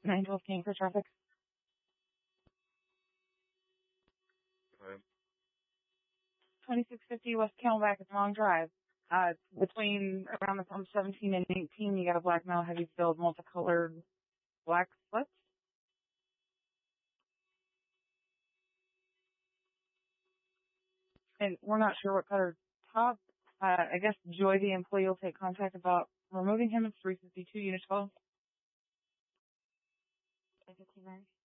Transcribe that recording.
912 King for traffic. Okay. 2650 West Camelback, it's Long Drive. Between around the pump 17 and 18, you got a black male heavy filled multicolored black slips. And we're not sure what color top. I guess Joy, the employee, will take contact about removing him. It's 352 Unit 12. 359.